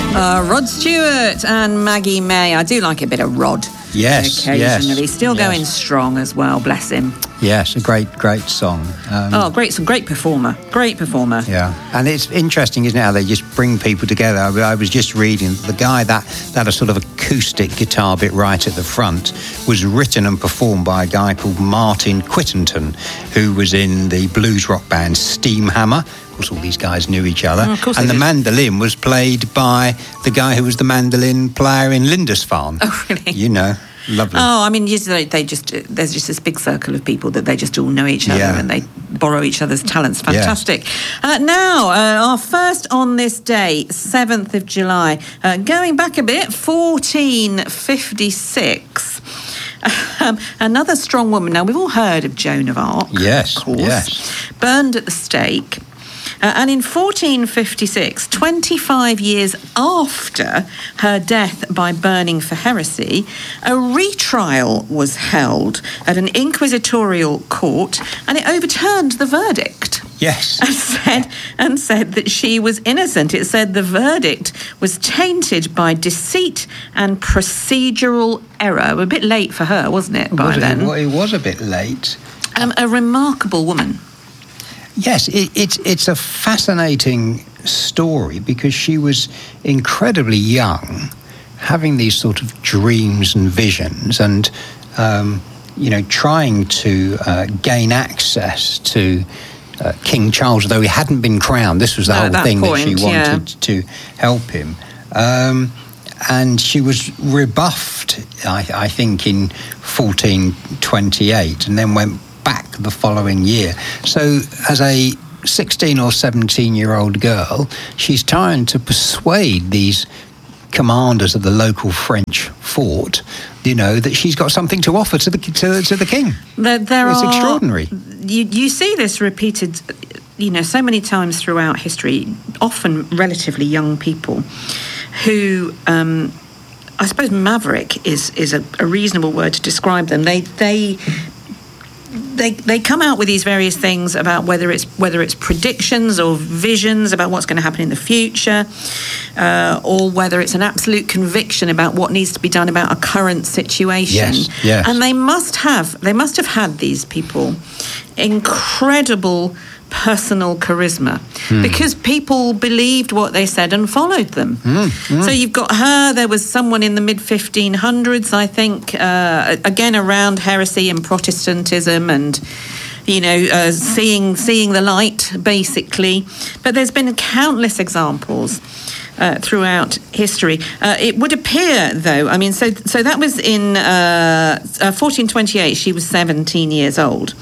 Rod Stewart and Maggie May. I do like a bit of Rod. Yes, occasionally. yes, Still going strong as well, bless him. Yes, a great song. Great performer. Great performer. Yeah, and it's interesting, isn't it, how they just bring people together. I was just reading, the guy that a sort of acoustic guitar bit right at the front was written and performed by a guy called Martin Quittenton, who was in the blues rock band Steamhammer. Of course, all these guys knew each other. And the mandolin was played by the guy who was the mandolin player in Lindisfarne. Oh, really? You know. Lovely. Oh, I mean, there's just this big circle of people that they just all know each other and they borrow each other's talents. Fantastic. Now, our first on this day, 7th of July, going back a bit, 1456. Another strong woman. Now, we've all heard of Joan of Arc. Yes, of course. yes. Burned at the stake. And in 1456, 25 years after her death by burning for heresy, a retrial was held at an inquisitorial court, and it overturned the verdict. Yes. And said that she was innocent. It said the verdict was tainted by deceit and procedural error. A bit late for her, wasn't it, by then? It was a bit late. A remarkable woman. Yes, it's a fascinating story because she was incredibly young, having these sort of dreams and visions and, trying to gain access to King Charles, though he hadn't been crowned. This was the whole thing that she wanted to help him. And she was rebuffed, I think, in 1428 and then went back the following year. So as a 16 or 17-year-old girl, she's trying to persuade these commanders of the local French fort, that she's got something to offer to the king. It's extraordinary. You see this repeated, so many times throughout history, often relatively young people who, I suppose maverick is a reasonable word to describe them. They come out with these various things about whether it's predictions or visions about what's going to happen in the future, or whether it's an absolute conviction about what needs to be done about a current situation. Yes. And they must have had, these people, incredible personal charisma because people believed what they said and followed them. So you've got her. There was someone in the mid-1500s, I think, again around heresy and Protestantism and seeing the light, basically. But there's been countless examples throughout history. It would appear, though, so that was in 1428. She was 17 years old.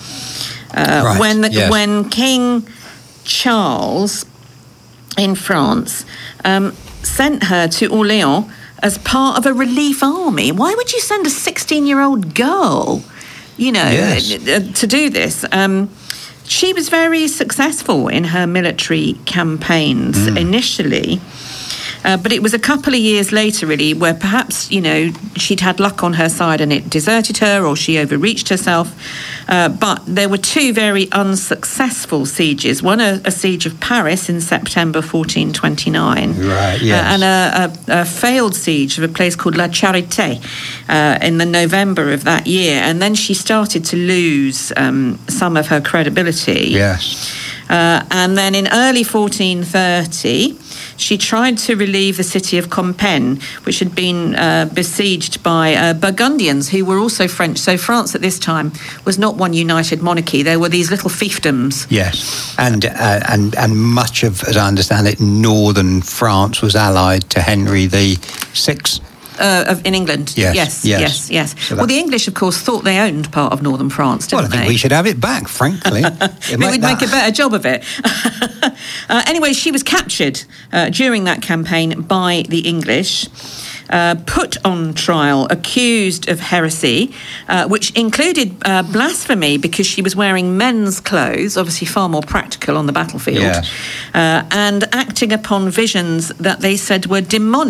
When King Charles in France sent her to Orléans as part of a relief army. Why would you send a 16-year-old girl, to do this? She was very successful in her military campaigns initially. But it was a couple of years later, really, where perhaps, she'd had luck on her side and it deserted her or she overreached herself. But there were two very unsuccessful sieges. One, a siege of Paris in September 1429. Right, yes. And a failed siege of a place called La Charité in the November of that year. And then she started to lose some of her credibility. Yes. And then in early 1430... she tried to relieve the city of Compiègne, which had been besieged by Burgundians, who were also French. So France at this time was not one united monarchy. There were these little fiefdoms. Yes, and much of, as I understand it, northern France was allied to Henry VI. In England. Yes. So the English, of course, thought they owned part of northern France, didn't they? I think we should have it back, frankly. We'd make a better job of it. Anyway, she was captured during that campaign by the English, put on trial, accused of heresy, which included blasphemy because she was wearing men's clothes, obviously far more practical on the battlefield, and acting upon visions that they said were demonic.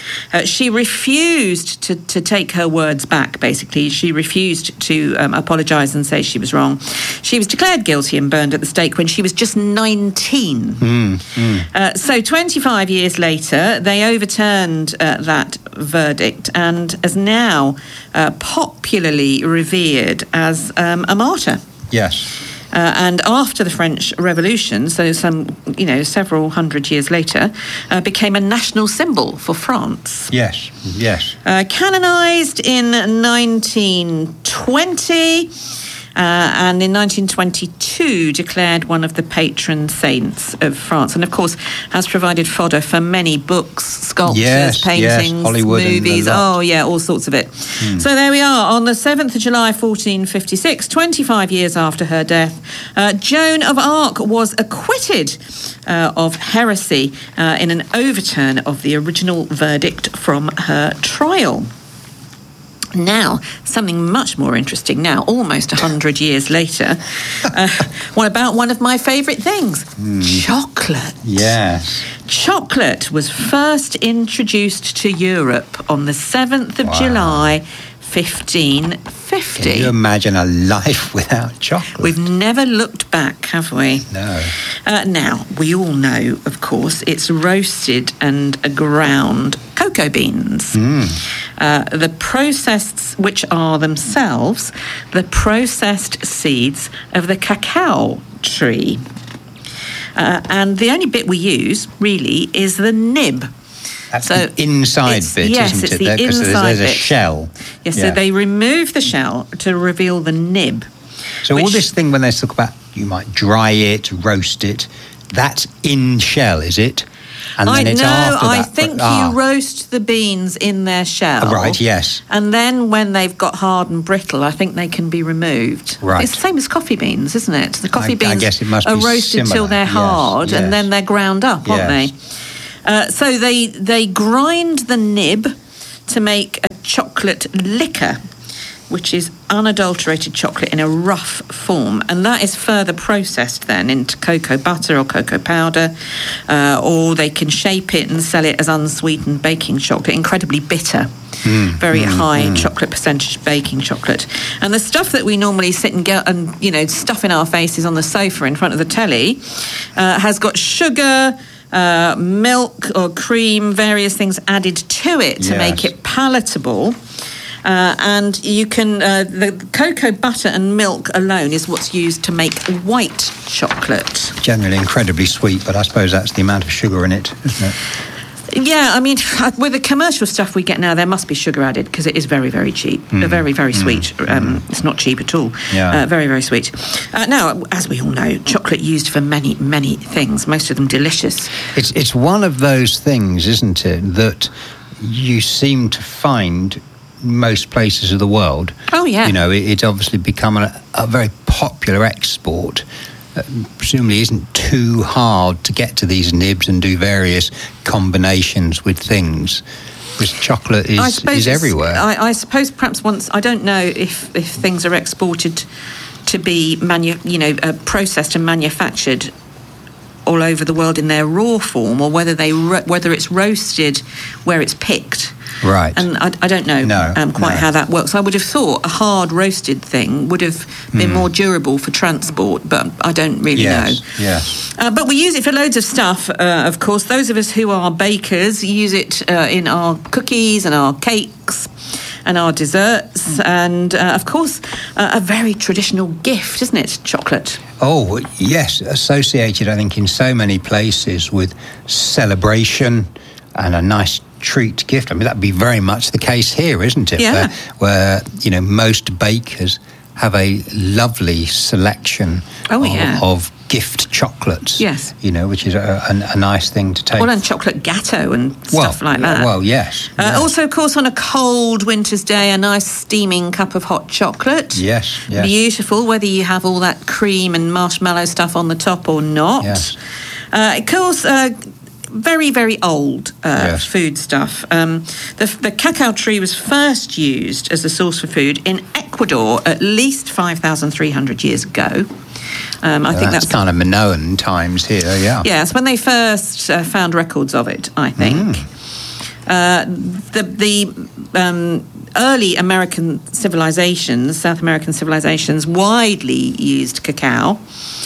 She refused to take her words back, basically. She refused to apologise and say she was wrong. She was declared guilty and burned at the stake when she was just 19. So 25 years later, they overturned that verdict and is now popularly revered as a martyr. Yes. And after the French Revolution, so several hundred years later, became a national symbol for France. Yes. Canonised in 1920. And in 1922 declared one of the patron saints of France, and of course has provided fodder for many books, sculptures, paintings, Hollywood, movies. All sorts of it. So there we are on the 7th of July 1456, 25 years after her death. Joan of Arc was acquitted of heresy in an overturn of the original verdict from her trial. Now, something much more interesting now, almost 100 years later. What about one of my favourite things? Chocolate. Yes. Chocolate was first introduced to Europe on the 7th of July, 1550. Can you imagine a life without chocolate? We've never looked back, have we? No. Now, we all know, of course, it's roasted and ground cocoa beans. The processed, which are themselves the processed seeds of the cacao tree. And the only bit we use, really, is the nib. That's the inside bit, yes, isn't it's it? the Because inside there's a bit. shell. Yes, so they remove the shell to reveal the nib. So all this thing when they talk about you might dry it, roast it, that's in shell, is it? And then it's after that. I think you roast the beans in their shell. Right, yes. And then when they've got hard and brittle, I think they can be removed. Right. It's the same as coffee beans, isn't it? The coffee beans I guess it must are be roasted till they're hard, and then they're ground up, aren't they? So they grind the nib to make a chocolate liquor, which is unadulterated chocolate in a rough form, and that is further processed then into cocoa butter or cocoa powder, or they can shape it and sell it as unsweetened baking chocolate, incredibly bitter. Very high chocolate percentage baking chocolate. And the stuff that we normally sit and get and stuff in our faces on the sofa in front of the telly has got sugar, milk or cream, various things added to it to make it palatable. And you can, the cocoa butter and milk alone is what's used to make white chocolate. Generally incredibly sweet, but I suppose that's the amount of sugar in it, isn't it? Yeah, I mean, with the commercial stuff we get now, there must be sugar added because it is very, very cheap. Very, very sweet. It's not cheap at all. Very, very sweet. Now, as we all know, chocolate used for many, many things, most of them delicious. It's one of those things, isn't it, that you seem to find most places of the world. Oh, yeah. It's obviously become a very popular export. Presumably isn't too hard to get to these nibs and do various combinations with things, because chocolate is everywhere. I suppose perhaps once, I don't know if things are exported to be processed and manufactured all over the world in their raw form, or whether it's roasted where it's picked. Right. And I don't know quite how that works. I would have thought a hard roasted thing would have been more durable for transport, but I don't really know. Yes. But we use it for loads of stuff, of course. Those of us who are bakers use it in our cookies and our cakes and our desserts, and of course a very traditional gift, isn't it, chocolate? Oh yes, associated I think in so many places with celebration and a nice treat gift. I mean, that'd be very much the case here, isn't it? Yeah. Where most bakers have a lovely selection of gift chocolates. Yes. Which is a nice thing to take. Well, and chocolate gâteau and stuff like that. Well, yes. Also, of course, on a cold winter's day, a nice steaming cup of hot chocolate. Yes. Beautiful, whether you have all that cream and marshmallow stuff on the top or not. Yes. Of course, very, very old food stuff. The cacao tree was first used as a source for food in Ecuador at least 5,300 years ago. I think that's kind of Minoan times here, yeah. Yeah, it's when they first found records of it, I think. The early American civilizations, South American civilizations, widely used cacao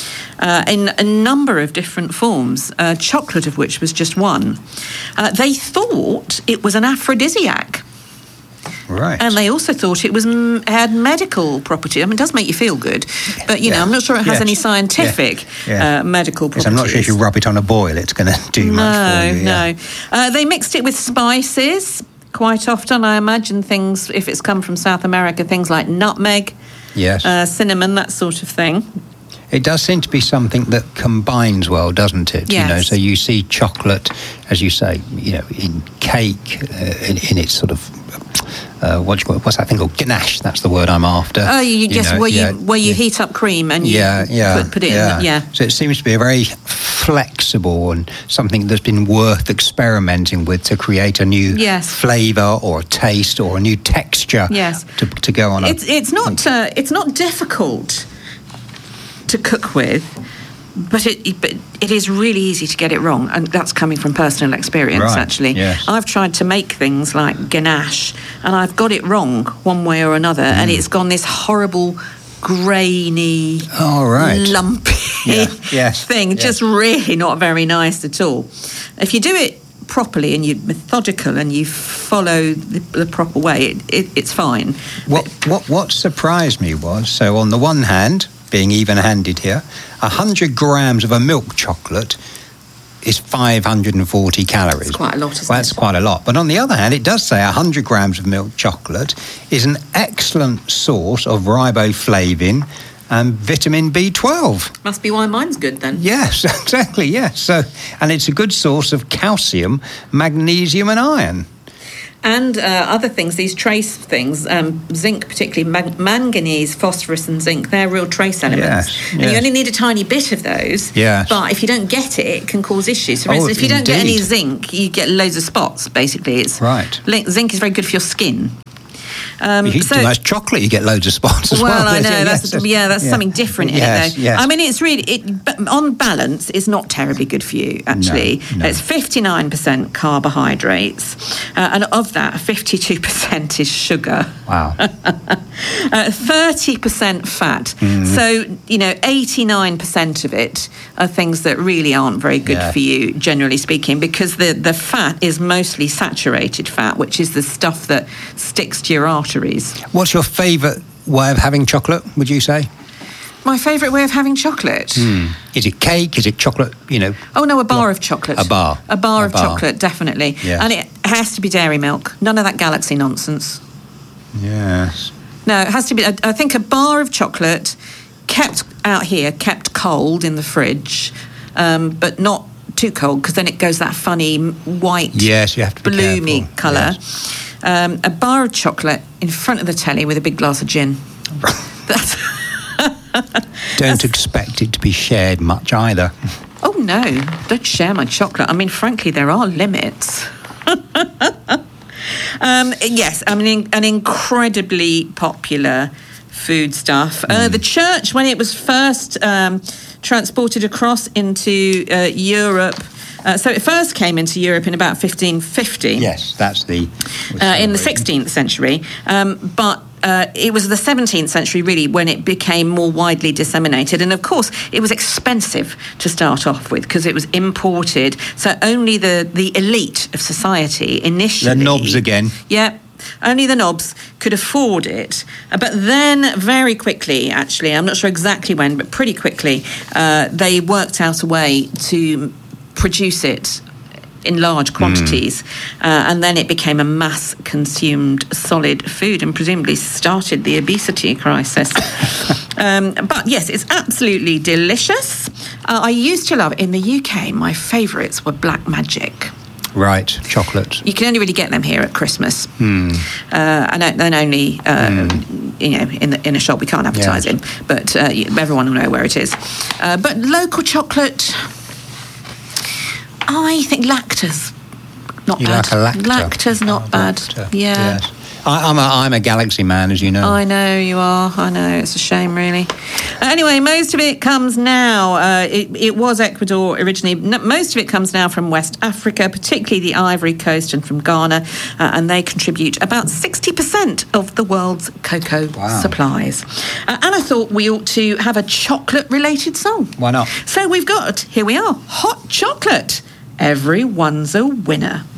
in a number of different forms, chocolate of which was just one. They thought it was an aphrodisiac. Right. And they also thought it was had medical property. I mean, it does make you feel good, but, you know, I'm not sure it has any scientific medical properties. I'm not sure if you rub it on a boil, it's going to do much for you. No. They mixed it with spices quite often. I imagine things, if it's come from South America, things like nutmeg, cinnamon, that sort of thing. It does seem to be something that combines well, doesn't it? Yes. You know, so you see chocolate, as you say, you know, in cake, in its sort of what's that thing called? Ganache. That's the word I'm after. Oh, where you heat up cream and you put it in. Yeah. So it seems to be a very flexible and something that's been worth experimenting with to create a new flavour or a taste or a new texture. Yes. To go on. It's not difficult to cook with, but it is really easy to get it wrong, and that's coming from personal experience. Actually, I've tried to make things like ganache, and I've got it wrong one way or another, and it's gone this horrible, grainy, lumpy thing. Just really not very nice at all. If you do it properly and you're methodical and you follow the proper way, it's fine. What surprised me was, so on the one hand, being even-handed here, 100 grams of a milk chocolate is 540 calories. That's quite a lot, isn't it? That's quite a lot. But on the other hand, it does say 100 grams of milk chocolate is an excellent source of riboflavin and vitamin B12. Must be why mine's good then. Yes, exactly, yes. So, and it's a good source of calcium, magnesium and iron. And other things, these trace things, zinc particularly, manganese, phosphorus and zinc, they're real trace elements. And you only need a tiny bit of those, but if you don't get it can cause issues. So for instance, if you don't get any zinc, you get loads of spots, basically. Zinc is very good for your skin. If you eat too much chocolate, you get loads of spots as well. Well, I know, that's something different in it, though. Yes. I mean, it's really, on balance, it's not terribly good for you, actually. No. It's 59% carbohydrates, and of that, 52% is sugar. Wow. 30% fat. So, 89% of it are things that really aren't very good for you, generally speaking, because the fat is mostly saturated fat, which is the stuff that sticks to your arteries. What's your favourite way of having chocolate, would you say? My favourite way of having chocolate? Is it cake? Is it chocolate, Oh, no, a bar of chocolate. A bar of chocolate, definitely. Yes. And it has to be dairy milk. None of that Galaxy nonsense. Yes. No, it has to be, I think a bar of chocolate kept out here, kept cold in the fridge, but not too cold, because then it goes that funny white, you have to be bloomy careful. colour. A bar of chocolate in front of the telly with a big glass of gin. Don't expect it to be shared much either. Oh no, don't share my chocolate. I mean, frankly, there are limits. Yes, I mean, an incredibly popular foodstuff. The church, when it was first transported across into Europe, so it first came into Europe in about 1550. Yes, that's in the 16th century. But it was the 17th century, really, when it became more widely disseminated. And, of course, it was expensive to start off with because it was imported. So only the elite of society initially... The knobs again. Yeah. Only the knobs could afford it. But then very quickly, actually, I'm not sure exactly when, but pretty quickly, they worked out a way to produce it in large quantities, and then it became a mass-consumed solid food and presumably started the obesity crisis. But yes, it's absolutely delicious. I used to love, in the UK, my favourites were Black Magic. Right, chocolate. You can only really get them here at Christmas, and then only in a shop we can't advertise in, but everyone will know where it is. But local chocolate, I think Lacta's not bad. You like a Lacta? Lacta's not bad. Lacta. Yeah. Yes. I'm a Galaxy man, as you know. I know you are. I know. It's a shame, really. Anyway, most of it comes now. It was Ecuador originally. Most of it comes now from West Africa, particularly the Ivory Coast and from Ghana, and they contribute about 60% of the world's cocoa supplies. And I thought we ought to have a chocolate-related song. Why not? So here we are, Hot Chocolate. Everyone's a winner.